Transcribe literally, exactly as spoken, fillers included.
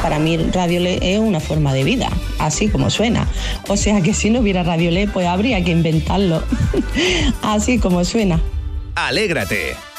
para mí Radio L E es una forma de vida, así como suena. O sea que si no hubiera Radio L E, pues habría que inventarlo, así como suena. Alégrate